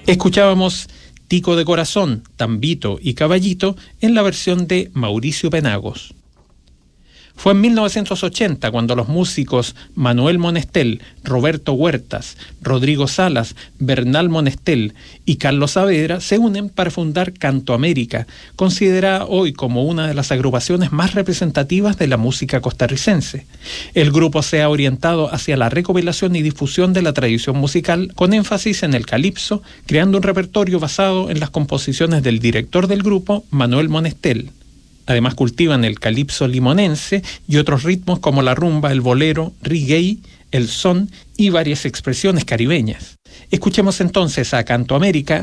Escuchábamos Tico de Corazón, Tambito y Caballito en la versión de Mauricio Penagos. Fue en 1980 cuando los músicos Manuel Monestel, Roberto Huertas, Rodrigo Salas, Bernal Monestel y Carlos Saavedra se unen para fundar Canto América, considerada hoy como una de las agrupaciones más representativas de la música costarricense. El grupo se ha orientado hacia la recopilación y difusión de la tradición musical con énfasis en el calipso, creando un repertorio basado en las composiciones del director del grupo, Manuel Monestel. Además cultivan el calipso limonense y otros ritmos como la rumba, el bolero, reggae, el son y varias expresiones caribeñas. Escuchemos entonces a Canto América